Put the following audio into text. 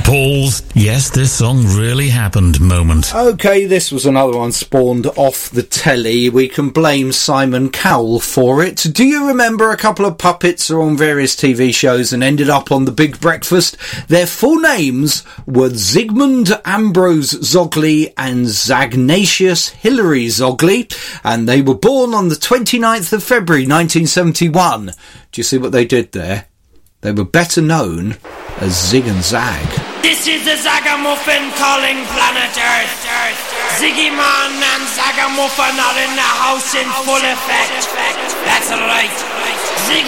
Paul's "Yes, this song really happened" moment. OK, this was another one spawned off the telly. We can blame Simon Cowell for it. Do you remember a couple of puppets are on various TV shows and ended up on The Big Breakfast? Their full names were Zygmunt Ambrose Zogly and Zagnatius Hilary Zogly, and they were born on the 29th of February 1971. Do you see what they did there? They were better known as Zig and Zag. This is the Zagamuffin calling planet Earth. Ziggy Man and Zagamuffin are in the house in full effect. That's right. Ziggy